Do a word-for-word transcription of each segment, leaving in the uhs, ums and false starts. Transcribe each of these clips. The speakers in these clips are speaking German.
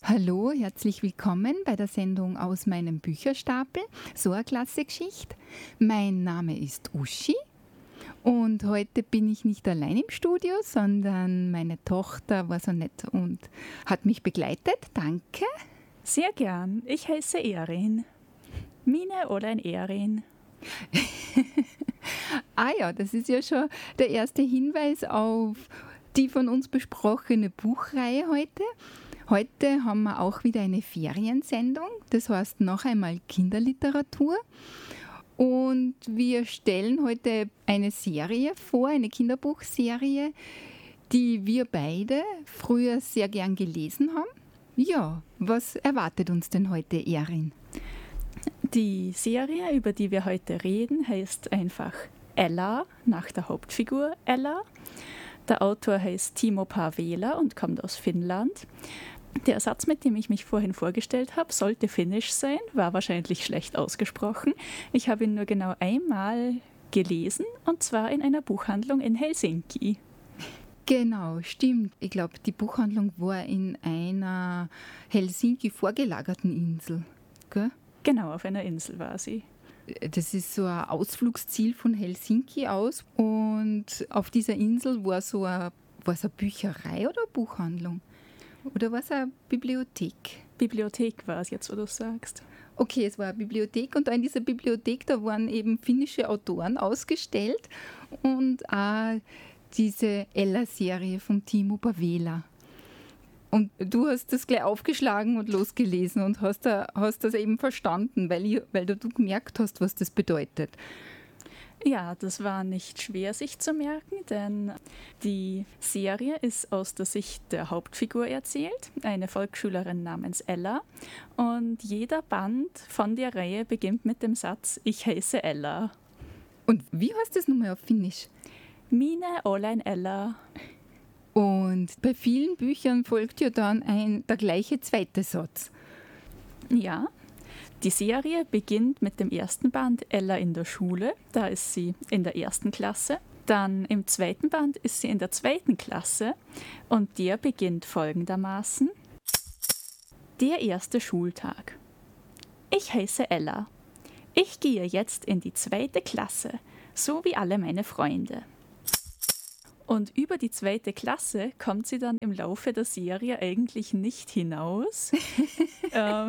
Hallo, herzlich willkommen bei der Sendung aus meinem Bücherstapel, so eine klasse Geschichte. Mein Name ist Uschi und heute bin ich nicht allein im Studio, sondern meine Tochter war so nett und hat mich begleitet. Danke. Sehr gern. Ich heiße Erin. Mine oder ein Erin. Ah ja, das ist ja schon der erste Hinweis auf die von uns besprochene Buchreihe heute. Heute haben wir auch wieder eine Feriensendung, das heißt noch einmal Kinderliteratur. Und wir stellen heute eine Serie vor, eine Kinderbuchserie, die wir beide früher sehr gern gelesen haben. Ja, was erwartet uns denn heute, Erin? Die Serie, über die wir heute reden, heißt einfach Ella, nach der Hauptfigur Ella. Der Autor heißt Timo Pavela und kommt aus Finnland. Der Satz, mit dem ich mich vorhin vorgestellt habe, sollte finnisch sein, war wahrscheinlich schlecht ausgesprochen. Ich habe ihn nur genau einmal gelesen, und zwar in einer Buchhandlung in Helsinki. Genau, stimmt. Ich glaube, die Buchhandlung war in einer Helsinki vorgelagerten Insel, gell? Genau, auf einer Insel war sie. Das ist so ein Ausflugsziel von Helsinki aus, und auf dieser Insel war so eine, war es eine Bücherei oder eine Buchhandlung? Oder war es eine Bibliothek? Bibliothek war es jetzt, wo du es sagst. Okay, es war eine Bibliothek, und da in dieser Bibliothek, da waren eben finnische Autoren ausgestellt und auch diese Ella-Serie von Timo Pavela. Und du hast das gleich aufgeschlagen und losgelesen und hast, da, hast das eben verstanden, weil, ich, weil du gemerkt hast, was das bedeutet. Ja, das war nicht schwer, sich zu merken, denn die Serie ist aus der Sicht der Hauptfigur erzählt, eine Volksschülerin namens Ella. Und jeder Band von der Reihe beginnt mit dem Satz, ich heiße Ella. Und wie heißt das nochmal auf Finnisch? Mine olen Ella. Und bei vielen Büchern folgt ja dann ein, der gleiche zweite Satz. Ja. Die Serie beginnt mit dem ersten Band Ella in der Schule, da ist sie in der ersten Klasse. Dann im zweiten Band ist sie in der zweiten Klasse, und der beginnt folgendermaßen. Der erste Schultag. Ich heiße Ella. Ich gehe jetzt in die zweite Klasse, so wie alle meine Freunde. Und über die zweite Klasse kommt sie dann im Laufe der Serie eigentlich nicht hinaus. ähm,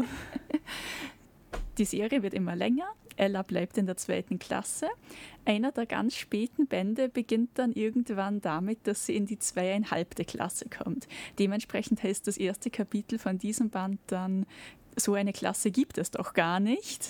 Die Serie wird immer länger, Ella bleibt in der zweiten Klasse. Einer der ganz späten Bände beginnt dann irgendwann damit, dass sie in die zweieinhalbte Klasse kommt. Dementsprechend heißt das erste Kapitel von diesem Band dann, so eine Klasse gibt es doch gar nicht.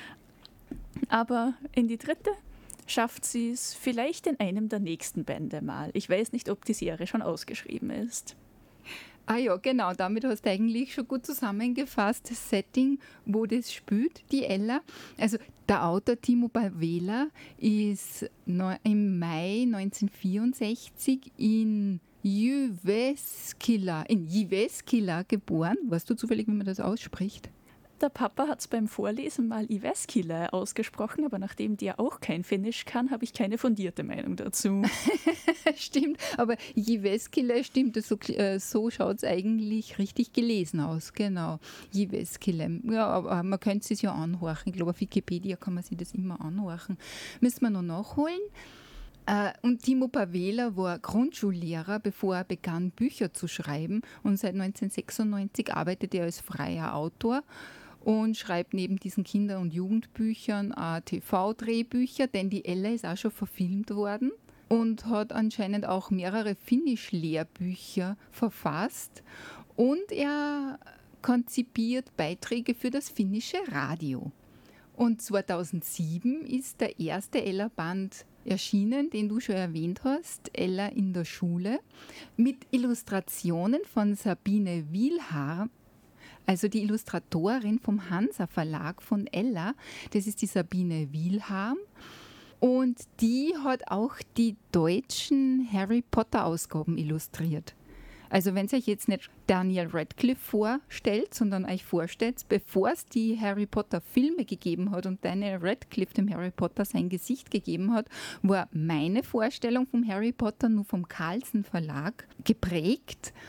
Aber in die dritte schafft sie es vielleicht in einem der nächsten Bände mal. Ich weiß nicht, ob die Serie schon ausgeschrieben ist. Ah ja, genau, damit hast du eigentlich schon gut zusammengefasst, das Setting, wo das spielt, die Ella. Also der Autor Timo Pavela ist im Mai neunzehnhundertvierundsechzig in Jyväskylä, in Jyväskylä geboren. Weißt du zufällig, wie man das ausspricht? Der Papa hat es beim Vorlesen mal Jyväskylä ausgesprochen, aber nachdem der auch kein Finnisch kann, habe ich keine fundierte Meinung dazu. Stimmt, aber Jyväskylä stimmt, so, äh, so schaut es eigentlich richtig gelesen aus, genau. Jyväskylä, ja, aber man könnte es ja anhorchen. Ich glaube, auf Wikipedia kann man sich das immer anhorchen. Müssen wir noch nachholen. Uh, und Timo Pavela war Grundschullehrer, bevor er begann, Bücher zu schreiben. Und seit neunzehnhundertsechsundneunzig arbeitet er als freier Autor und schreibt neben diesen Kinder- und Jugendbüchern auch T V-Drehbücher, denn die Ella ist auch schon verfilmt worden, und hat anscheinend auch mehrere Finnisch-Lehrbücher verfasst. Und er konzipiert Beiträge für das finnische Radio. Und zweitausendsieben ist der erste Ella-Band erschienen, den du schon erwähnt hast, Ella in der Schule, mit Illustrationen von Sabine Wilharm, also die Illustratorin vom Hansa Verlag von Ella. Das ist die Sabine Wilharm, und die hat auch die deutschen Harry Potter Ausgaben illustriert. Also wenn ihr euch jetzt nicht Daniel Radcliffe vorstellt, sondern euch vorstellt, bevor es die Harry Potter Filme gegeben hat und Daniel Radcliffe dem Harry Potter sein Gesicht gegeben hat, war meine Vorstellung vom Harry Potter nur vom Carlsen Verlag geprägt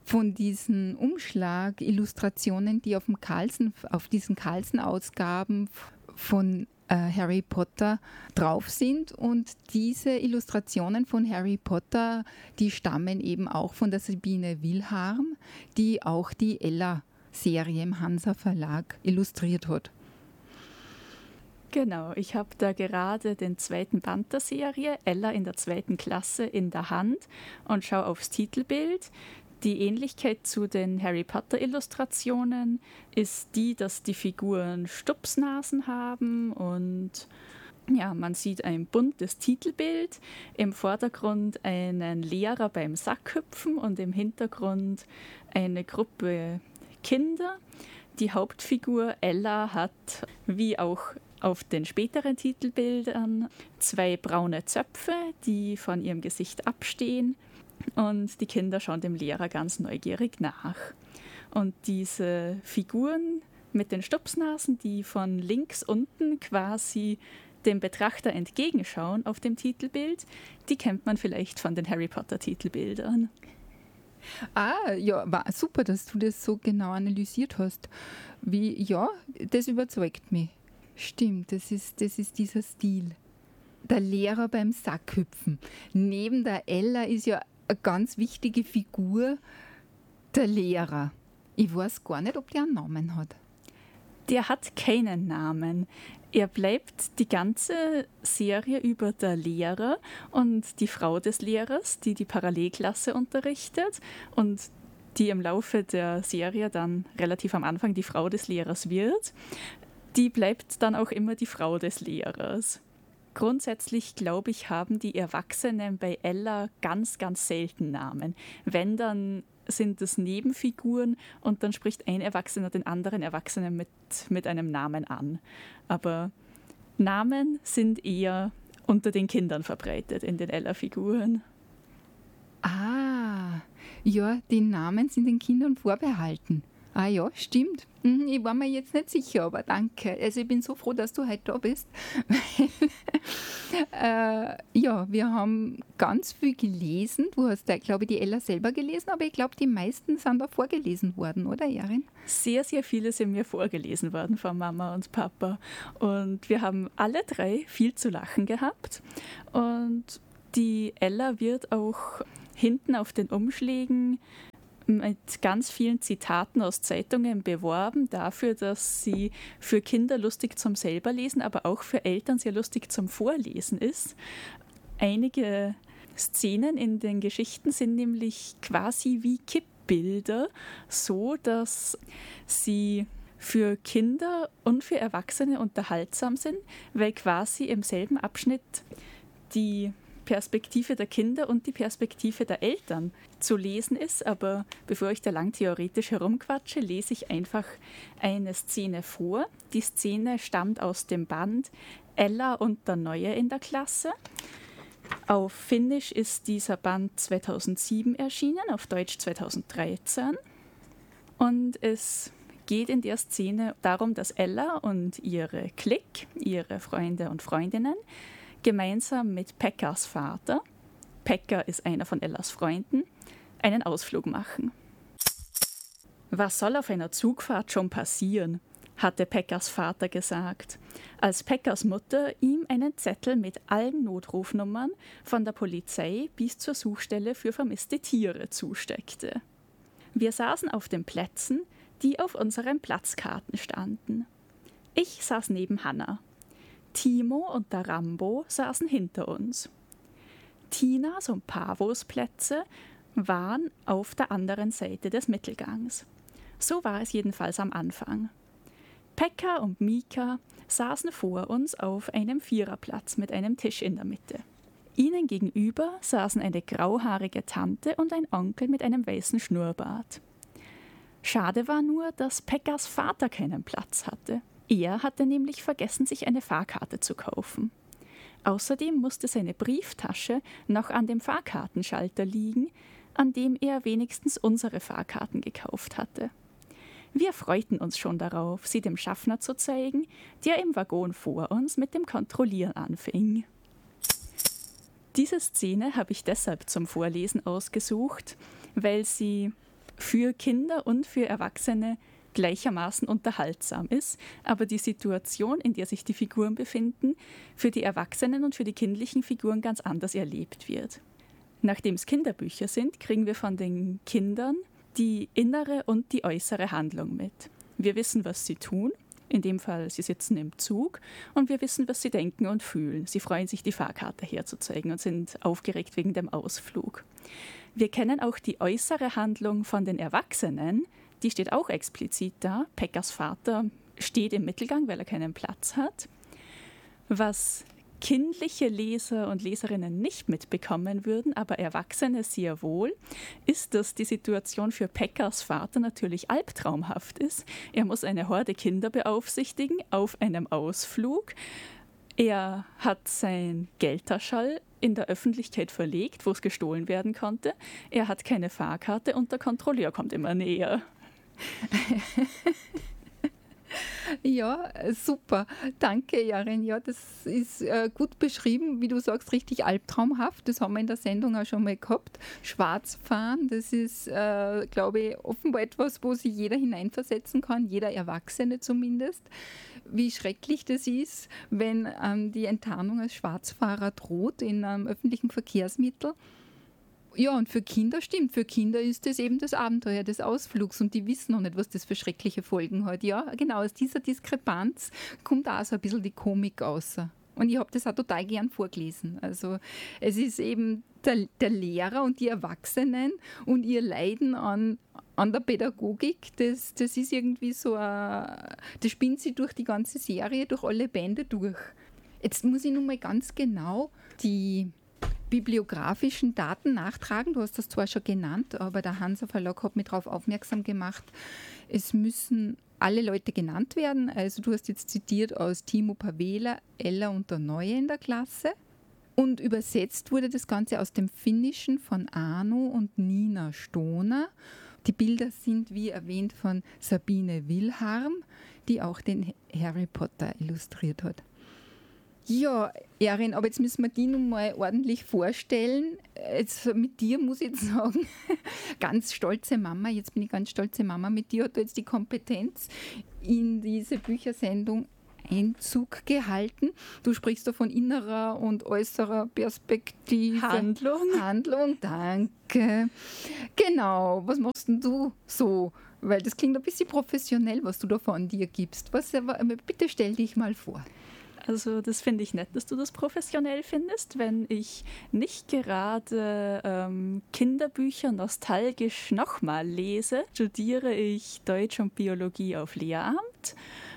von diesen Umschlag-Illustrationen, die auf, dem Carlsen, auf diesen Carlsen-Ausgaben von äh, Harry Potter drauf sind. Und diese Illustrationen von Harry Potter, die stammen eben auch von der Sabine Wilharm, die auch die Ella-Serie im Hansa Verlag illustriert hat. Genau, ich habe da gerade den zweiten Band der Serie, Ella in der zweiten Klasse, in der Hand und schaue aufs Titelbild. Die Ähnlichkeit zu den Harry Potter-Illustrationen ist die, dass die Figuren Stupsnasen haben und ja, man sieht ein buntes Titelbild, im Vordergrund einen Lehrer beim Sackhüpfen und im Hintergrund eine Gruppe Kinder. Die Hauptfigur Ella hat, wie auch auf den späteren Titelbildern, zwei braune Zöpfe, die von ihrem Gesicht abstehen. Und die Kinder schauen dem Lehrer ganz neugierig nach. Und diese Figuren mit den Stupsnasen, die von links unten quasi dem Betrachter entgegenschauen auf dem Titelbild, die kennt man vielleicht von den Harry Potter Titelbildern. Ah, ja, war super, dass du das so genau analysiert hast. Wie, ja, das überzeugt mich. Stimmt, das ist, das ist dieser Stil. Der Lehrer beim Sackhüpfen. Neben der Ella ist ja eine ganz wichtige Figur, der Lehrer. Ich weiß gar nicht, ob der einen Namen hat. Der hat keinen Namen. Er bleibt die ganze Serie über der Lehrer und die Frau des Lehrers, die die Parallelklasse unterrichtet und die im Laufe der Serie dann relativ am Anfang die Frau des Lehrers wird, die bleibt dann auch immer die Frau des Lehrers. Grundsätzlich, glaube ich, haben die Erwachsenen bei Ella ganz, ganz selten Namen. Wenn, dann sind es Nebenfiguren und dann spricht ein Erwachsener den anderen Erwachsenen mit, mit einem Namen an. Aber Namen sind eher unter den Kindern verbreitet in den Ella-Figuren. Ah, ja, die Namen sind den Kindern vorbehalten. Ah ja, stimmt. Ich war mir jetzt nicht sicher, aber danke. Also ich bin so froh, dass du heute da bist. äh, ja, wir haben ganz viel gelesen. Du hast, glaube ich, die Ella selber gelesen, aber ich glaube, die meisten sind da vorgelesen worden, oder, Erin? Sehr, sehr viele sind mir vorgelesen worden von Mama und Papa. Und wir haben alle drei viel zu lachen gehabt. Und die Ella wird auch hinten auf den Umschlägen mit ganz vielen Zitaten aus Zeitungen beworben dafür, dass sie für Kinder lustig zum Selberlesen, aber auch für Eltern sehr lustig zum Vorlesen ist. Einige Szenen in den Geschichten sind nämlich quasi wie Kippbilder, so dass sie für Kinder und für Erwachsene unterhaltsam sind, weil quasi im selben Abschnitt die Perspektive der Kinder und die Perspektive der Eltern zu lesen ist. Aber bevor ich da lang theoretisch herumquatsche, lese ich einfach eine Szene vor. Die Szene stammt aus dem Band Ella und der Neue in der Klasse. Auf Finnisch ist dieser Band zweitausendsieben erschienen, auf Deutsch zweitausenddreizehn. Und es geht in der Szene darum, dass Ella und ihre Clique, ihre Freunde und Freundinnen, gemeinsam mit Pekkas Vater, Pekka ist einer von Ellas Freunden, einen Ausflug machen. Was soll auf einer Zugfahrt schon passieren, hatte Pekkas Vater gesagt, als Pekkas Mutter ihm einen Zettel mit allen Notrufnummern von der Polizei bis zur Suchstelle für vermisste Tiere zusteckte. Wir saßen auf den Plätzen, die auf unseren Platzkarten standen. Ich saß neben Hannah. Timo und der Rambo saßen hinter uns. Tinas und Pavos Plätze waren auf der anderen Seite des Mittelgangs. So war es jedenfalls am Anfang. Pekka und Mika saßen vor uns auf einem Viererplatz mit einem Tisch in der Mitte. Ihnen gegenüber saßen eine grauhaarige Tante und ein Onkel mit einem weißen Schnurrbart. Schade war nur, dass Pekkas Vater keinen Platz hatte. Er hatte nämlich vergessen, sich eine Fahrkarte zu kaufen. Außerdem musste seine Brieftasche noch an dem Fahrkartenschalter liegen, an dem er wenigstens unsere Fahrkarten gekauft hatte. Wir freuten uns schon darauf, sie dem Schaffner zu zeigen, der im Waggon vor uns mit dem Kontrollieren anfing. Diese Szene habe ich deshalb zum Vorlesen ausgesucht, weil sie für Kinder und für Erwachsene gleichermaßen unterhaltsam ist, aber die Situation, in der sich die Figuren befinden, für die Erwachsenen und für die kindlichen Figuren ganz anders erlebt wird. Nachdem es Kinderbücher sind, kriegen wir von den Kindern die innere und die äußere Handlung mit. Wir wissen, was sie tun. In dem Fall, sie sitzen im Zug und wir wissen, was sie denken und fühlen. Sie freuen sich, die Fahrkarte herzuzeigen und sind aufgeregt wegen dem Ausflug. Wir kennen auch die äußere Handlung von den Erwachsenen. Die steht auch explizit da. Peckers Vater steht im Mittelgang, weil er keinen Platz hat. Was kindliche Leser und Leserinnen nicht mitbekommen würden, aber Erwachsene sehr wohl, ist, dass die Situation für Peckers Vater natürlich albtraumhaft ist. Er muss eine Horde Kinder beaufsichtigen auf einem Ausflug. Er hat sein Geldtaschall in der Öffentlichkeit verlegt, wo es gestohlen werden konnte. Er hat keine Fahrkarte und der Kontrolleur kommt immer näher. Ja, super. Danke, Jaren. Ja, das ist äh, gut beschrieben, wie du sagst, richtig albtraumhaft. Das haben wir in der Sendung auch schon mal gehabt. Schwarzfahren, das ist, äh, glaube ich, offenbar etwas, wo sich jeder hineinversetzen kann, jeder Erwachsene zumindest. Wie schrecklich das ist, wenn ähm, die Enttarnung als Schwarzfahrer droht in einem öffentlichen Verkehrsmittel. Ja, und für Kinder stimmt, für Kinder ist das eben das Abenteuer des Ausflugs und die wissen noch nicht, was das für schreckliche Folgen hat. Ja, genau, aus dieser Diskrepanz kommt auch so ein bisschen die Komik raus. Und ich habe das auch total gern vorgelesen. Also es ist eben der, der Lehrer und die Erwachsenen und ihr Leiden an, an der Pädagogik, das, das ist irgendwie so, ein, das spinnt sich durch die ganze Serie, durch alle Bände durch. Jetzt muss ich nun mal ganz genau die bibliografischen Daten nachtragen. Du hast das zwar schon genannt, aber der Hansa Verlag hat mich darauf aufmerksam gemacht, es müssen alle Leute genannt werden. Also du hast jetzt zitiert aus Timo Pavela, Ella und der Neue in der Klasse. Und übersetzt wurde das Ganze aus dem Finnischen von Arno und Nina Stoner. Die Bilder sind, wie erwähnt, von Sabine Wilharm, die auch den Harry Potter illustriert hat. Ja, Erin, aber jetzt müssen wir die nun mal ordentlich vorstellen. Jetzt mit dir muss ich jetzt sagen, ganz stolze Mama, jetzt bin ich ganz stolze Mama, mit dir hat du jetzt die Kompetenz in diese Büchersendung Einzug gehalten. Du sprichst da von innerer und äußerer Perspektive. Handlung. Handlung, danke. Genau, was machst denn du so? Weil das klingt ein bisschen professionell, was du da von dir gibst. Was, bitte stell dich mal vor. Also das finde ich nett, dass du das professionell findest. Wenn ich nicht gerade ähm, Kinderbücher nostalgisch nochmal lese, studiere ich Deutsch und Biologie auf Lehramt.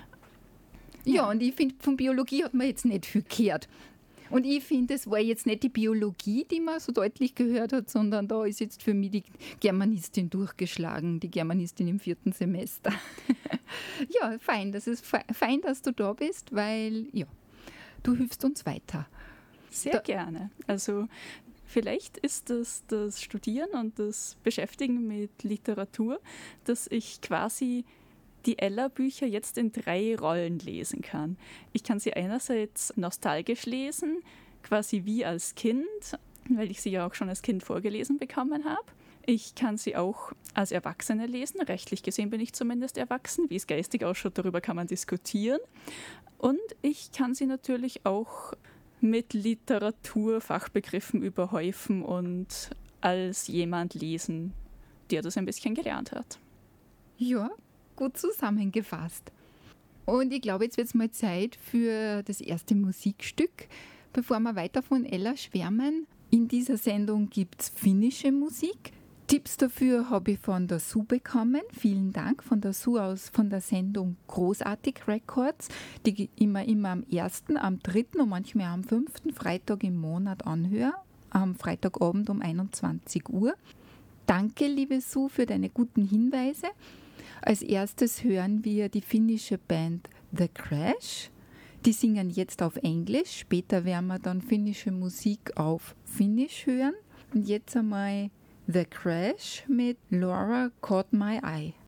Ja, ja, und ich finde, von Biologie hat man jetzt nicht viel gehört. Und ich finde, es war jetzt nicht die Biologie, die man so deutlich gehört hat, sondern da ist jetzt für mich die Germanistin durchgeschlagen, die Germanistin im vierten Semester. Ja, fein, das ist fein, dass du da bist, weil, ja, du hilfst uns weiter. Sehr da, gerne. Also vielleicht ist das das Studieren und das Beschäftigen mit Literatur, dass ich quasi die Ella-Bücher jetzt in drei Rollen lesen kann. Ich kann sie einerseits nostalgisch lesen, quasi wie als Kind, weil ich sie ja auch schon als Kind vorgelesen bekommen habe. Ich kann sie auch als Erwachsene lesen. Rechtlich gesehen bin ich zumindest erwachsen. Wie es geistig ausschaut, darüber kann man diskutieren. Und ich kann sie natürlich auch mit Literaturfachbegriffen überhäufen und als jemand lesen, der das ein bisschen gelernt hat. Ja, gut zusammengefasst. Und ich glaube, jetzt wird es mal Zeit für das erste Musikstück, bevor wir weiter von Ella schwärmen. In dieser Sendung gibt es finnische Musik. Tipps dafür habe ich von der Sue bekommen. Vielen Dank von der Sue aus von der Sendung Großartig Records, die ich immer, immer am ersten, am dritten und manchmal am fünften Freitag im Monat anhöre, am Freitagabend um einundzwanzig Uhr. Danke, liebe Sue, für deine guten Hinweise. Als erstes hören wir die finnische Band The Crash. Die singen jetzt auf Englisch. Später werden wir dann finnische Musik auf Finnisch hören. Und jetzt einmal The Crash mit Laura Caught My Eye.